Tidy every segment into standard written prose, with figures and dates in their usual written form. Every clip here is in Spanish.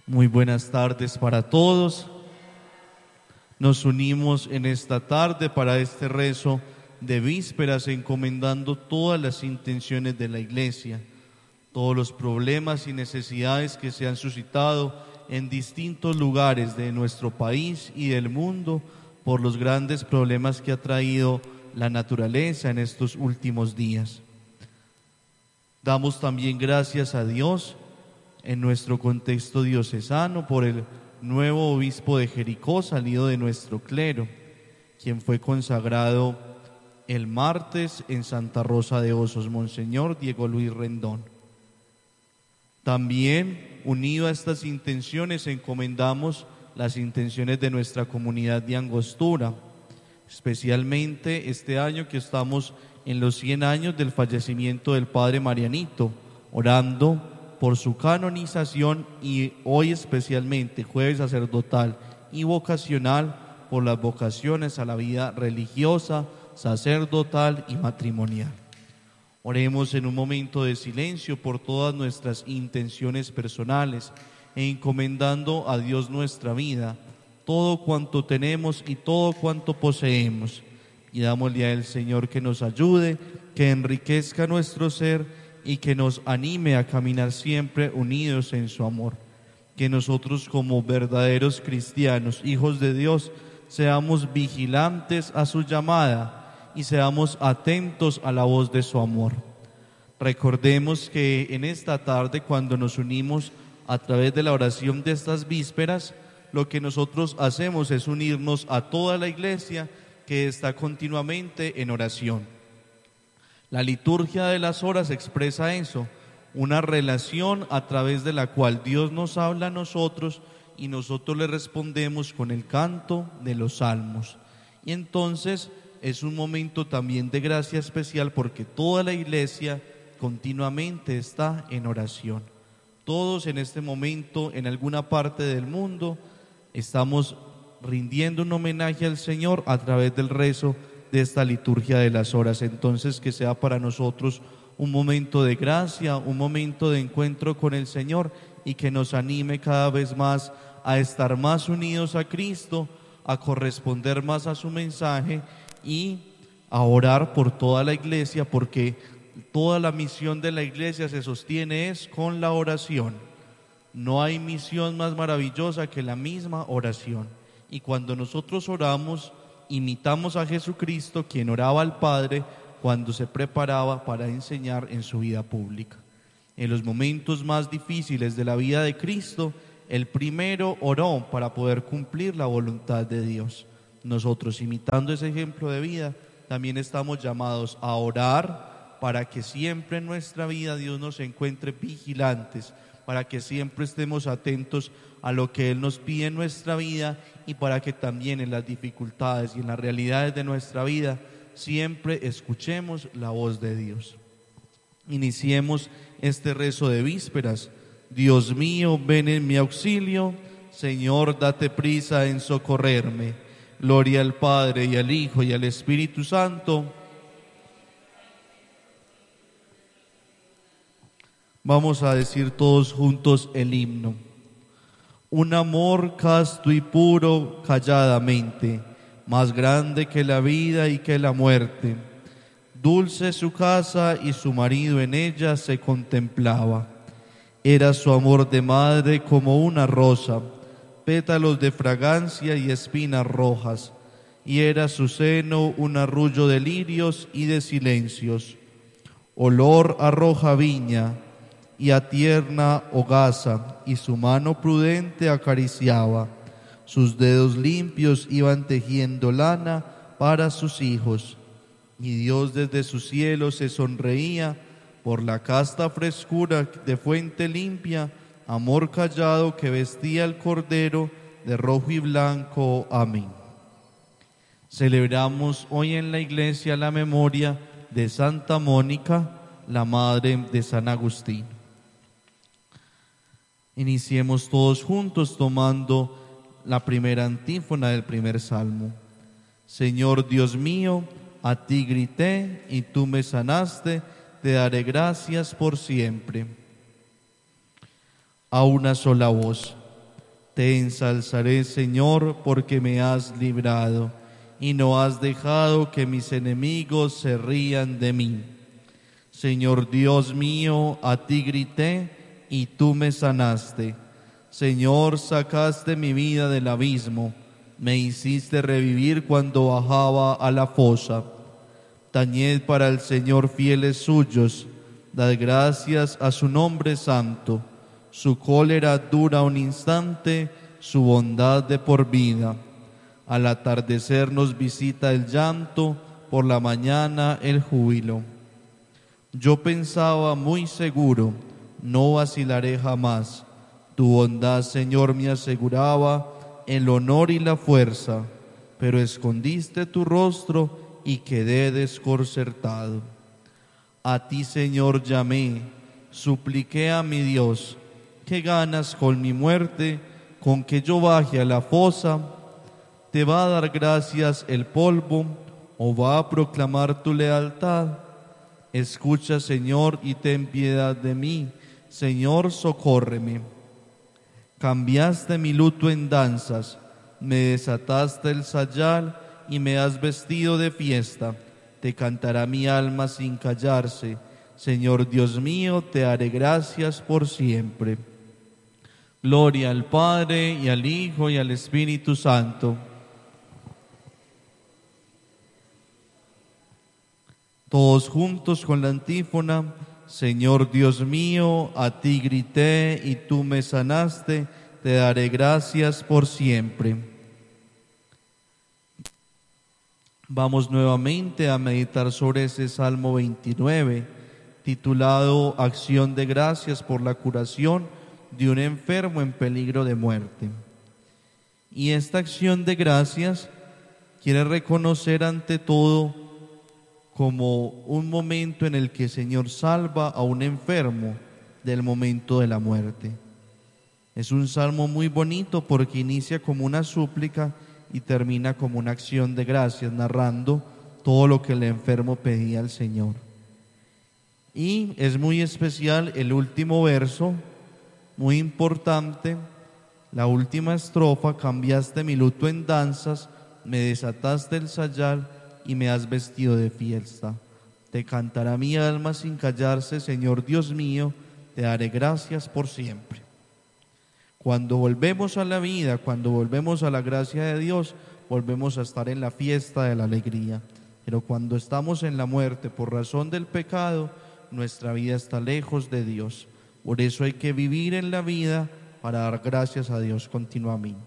Muy buenas tardes para todos. Nos unimos en esta tarde para este rezo de vísperas, encomendando todas las intenciones de la Iglesia, todos los problemas y necesidades que se han suscitado en distintos lugares de nuestro país y del mundo por los grandes problemas que ha traído la naturaleza en estos últimos días. Damos también gracias a Dios en nuestro contexto diocesano por el nuevo obispo de Jericó salido de nuestro clero, quien fue consagrado el martes en Santa Rosa de Osos, Monseñor Diego Luis Rendón. También, unido a estas intenciones, encomendamos las intenciones de nuestra comunidad de Angostura, especialmente este año que estamos en los 100 años del fallecimiento del Padre Marianito, orando por su canonización y hoy especialmente, jueves sacerdotal y vocacional, por las vocaciones a la vida religiosa, sacerdotal y matrimonial. Oremos en un momento de silencio por todas nuestras intenciones personales e encomendando a Dios nuestra vida, todo cuanto tenemos y todo cuanto poseemos. Y dámosle al Señor que nos ayude, que enriquezca nuestro ser y que nos anime a caminar siempre unidos en su amor. Que nosotros, como verdaderos cristianos, hijos de Dios, seamos vigilantes a su llamada y seamos atentos a la voz de su amor. Recordemos que en esta tarde, cuando nos unimos a través de la oración de estas vísperas, lo que nosotros hacemos es unirnos a toda la Iglesia que está continuamente en oración. La liturgia de las horas expresa eso, una relación a través de la cual Dios nos habla a nosotros y nosotros le respondemos con el canto de los salmos. Y entonces es un momento también de gracia especial porque toda la Iglesia continuamente está en oración. Todos en este momento, en alguna parte del mundo, estamos rindiendo un homenaje al Señor a través del rezo de esta liturgia de las horas. Entonces, que sea para nosotros un momento de gracia, un momento de encuentro con el Señor y que nos anime cada vez más a estar más unidos a Cristo, a corresponder más a su mensaje y a orar por toda la Iglesia, porque toda la misión de la Iglesia se sostiene es con la oración. No hay misión más maravillosa que la misma oración. Y cuando nosotros oramos, imitamos a Jesucristo, quien oraba al Padre cuando se preparaba para enseñar en su vida pública. En los momentos más difíciles de la vida de Cristo, el primero oró para poder cumplir la voluntad de Dios. Nosotros, imitando ese ejemplo de vida, también estamos llamados a orar para que siempre en nuestra vida Dios nos encuentre vigilantes, para que siempre estemos atentos a lo que Él nos pide en nuestra vida y para que también en las dificultades y en las realidades de nuestra vida siempre escuchemos la voz de Dios. Iniciemos este rezo de vísperas. Dios mío, ven en mi auxilio. Señor, date prisa en socorrerme. Gloria al Padre y al Hijo y al Espíritu Santo. Vamos a decir todos juntos el himno. Un amor casto y puro calladamente, más grande que la vida y que la muerte. Dulce su casa y su marido en ella se contemplaba. Era su amor de madre como una rosa, pétalos de fragancia y espinas rojas, y era su seno un arrullo de lirios y de silencios. Olor a roja viña y a tierna hogaza, y su mano prudente acariciaba. Sus dedos limpios iban tejiendo lana para sus hijos, y Dios desde su cielo se sonreía por la casta frescura de fuente limpia, amor callado que vestía el Cordero de rojo y blanco. Amén. Celebramos hoy en la Iglesia la memoria de Santa Mónica, la madre de San Agustín. Iniciemos todos juntos tomando la primera antífona del primer salmo. Señor Dios mío, a ti grité y tú me sanaste, te daré gracias por siempre. A una sola voz. Te ensalzaré, Señor, porque me has librado, y no has dejado que mis enemigos se rían de mí. Señor Dios mío, a ti grité, y tú me sanaste. Señor, sacaste mi vida del abismo, me hiciste revivir cuando bajaba a la fosa. Tañed para el Señor fieles suyos, dad gracias a su nombre santo. Su cólera dura un instante, su bondad de por vida. Al atardecer nos visita el llanto, por la mañana el júbilo. Yo pensaba muy seguro, no vacilaré jamás. Tu bondad, Señor, me aseguraba el honor y la fuerza, pero escondiste tu rostro y quedé desconcertado. A ti, Señor, llamé, supliqué a mi Dios. ¿Qué ganas con mi muerte? ¿Con que yo baje a la fosa? ¿Te va a dar gracias el polvo o va a proclamar tu lealtad? Escucha, Señor, y ten piedad de mí. Señor, socórreme. Cambiaste mi luto en danzas, me desataste el sayal y me has vestido de fiesta. Te cantará mi alma sin callarse. Señor Dios mío, te haré gracias por siempre. Gloria al Padre, y al Hijo, y al Espíritu Santo. Todos juntos con la antífona. Señor Dios mío, a ti grité y tú me sanaste, te daré gracias por siempre. Vamos nuevamente a meditar sobre ese Salmo 29, titulado Acción de Gracias por la curación de un enfermo en peligro de muerte. Y esta acción de gracias quiere reconocer ante todo como un momento en el que el Señor salva a un enfermo del momento de la muerte. Es un salmo muy bonito porque inicia como una súplica y termina como una acción de gracias, narrando todo lo que el enfermo pedía al Señor. Y es muy especial el último verso, muy importante, la última estrofa: cambiaste mi luto en danzas, me desataste el sayal y me has vestido de fiesta. Te cantará mi alma sin callarse, Señor Dios mío, te daré gracias por siempre. Cuando volvemos a la vida, cuando volvemos a la gracia de Dios, volvemos a estar en la fiesta de la alegría. Pero cuando estamos en la muerte por razón del pecado, nuestra vida está lejos de Dios. Por eso hay que vivir en la vida para dar gracias a Dios continuamente.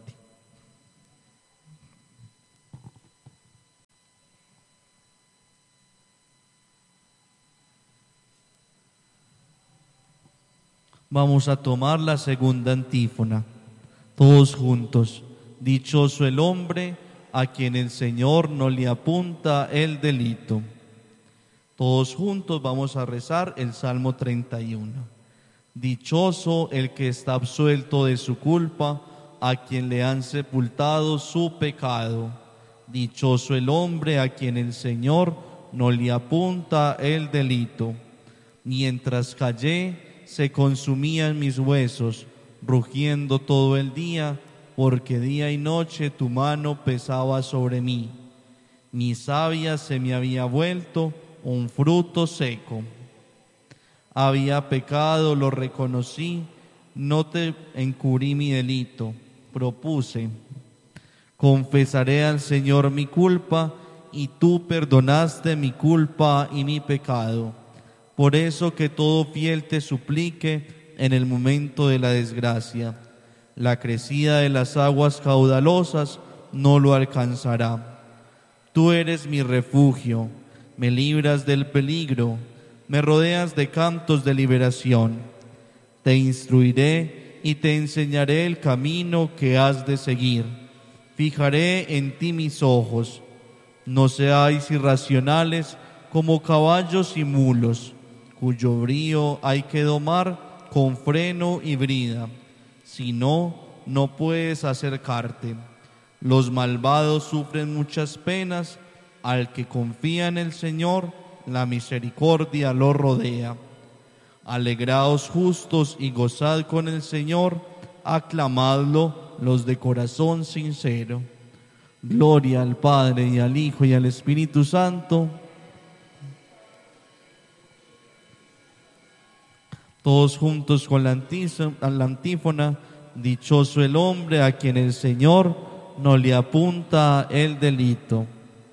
Vamos a tomar la segunda antífona, todos juntos. Dichoso el hombre a quien el Señor no le apunta el delito. Todos juntos vamos a rezar el Salmo 31. Dichoso el que está absuelto de su culpa, a quien le han sepultado su pecado. Dichoso el hombre a quien el Señor no le apunta el delito. Mientras callé, se consumían mis huesos, rugiendo todo el día, porque día y noche tu mano pesaba sobre mí. Mi savia se me había vuelto un fruto seco. Había pecado, lo reconocí, no te encubrí mi delito, propuse. Confesaré al Señor mi culpa, y tú perdonaste mi culpa y mi pecado. Por eso que todo fiel te suplique en el momento de la desgracia. La crecida de las aguas caudalosas no lo alcanzará. Tú eres mi refugio, me libras del peligro, me rodeas de cantos de liberación. Te instruiré y te enseñaré el camino que has de seguir. Fijaré en ti mis ojos. No seáis irracionales como caballos y mulos, cuyo brío hay que domar con freno y brida, si no, no puedes acercarte. Los malvados sufren muchas penas, al que confía en el Señor, la misericordia lo rodea. Alegraos justos y gozad con el Señor, aclamadlo, los de corazón sincero. Gloria al Padre, y al Hijo, y al Espíritu Santo. Todos juntos con la antífona. Dichoso el hombre a quien el Señor no le apunta el delito.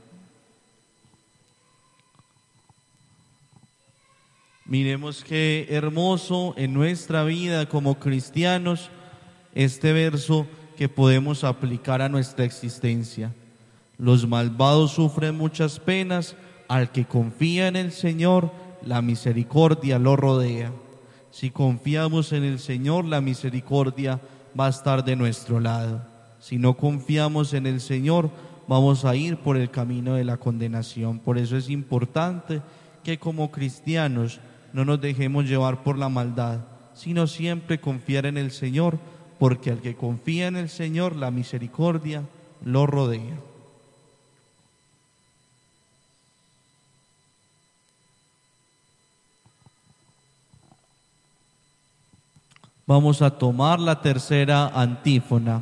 Miremos qué hermoso en nuestra vida como cristianos este verso que podemos aplicar a nuestra existencia. Los malvados sufren muchas penas, al que confía en el Señor, la misericordia lo rodea. Si confiamos en el Señor, la misericordia va a estar de nuestro lado. Si no confiamos en el Señor, vamos a ir por el camino de la condenación. Por eso es importante que como cristianos no nos dejemos llevar por la maldad, sino siempre confiar en el Señor, porque al que confía en el Señor, la misericordia lo rodea. Vamos a tomar la tercera antífona.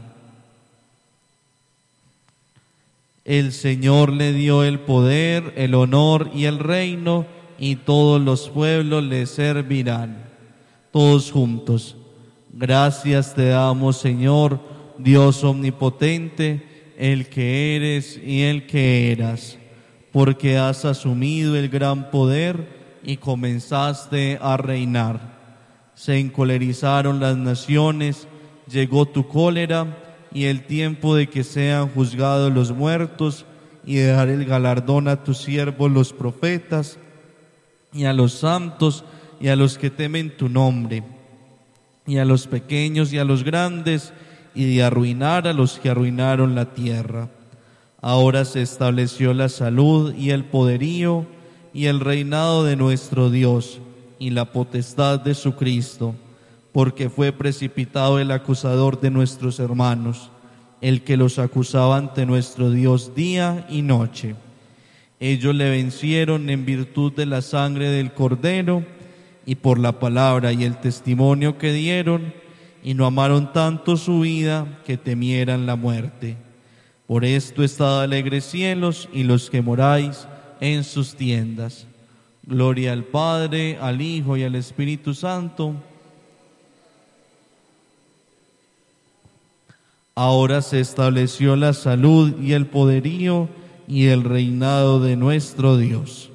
El Señor le dio el poder, el honor y el reino, y todos los pueblos le servirán. Todos juntos. Gracias te damos, Señor, Dios omnipotente, el que eres y el que eras, porque has asumido el gran poder y comenzaste a reinar. Se encolerizaron las naciones, llegó tu cólera y el tiempo de que sean juzgados los muertos y de dar el galardón a tus siervos los profetas y a los santos y a los que temen tu nombre, y a los pequeños y a los grandes, y de arruinar a los que arruinaron la tierra. Ahora se estableció la salud y el poderío y el reinado de nuestro Dios y la potestad de su Cristo, porque fue precipitado el acusador de nuestros hermanos, el que los acusaba ante nuestro Dios día y noche. Ellos le vencieron en virtud de la sangre del Cordero y por la palabra y el testimonio que dieron, y no amaron tanto su vida que temieran la muerte. Por esto estad alegres cielos y los que moráis en sus tiendas. Gloria al Padre, al Hijo y al Espíritu Santo. Ahora se estableció la salud y el poderío y el reinado de nuestro Dios.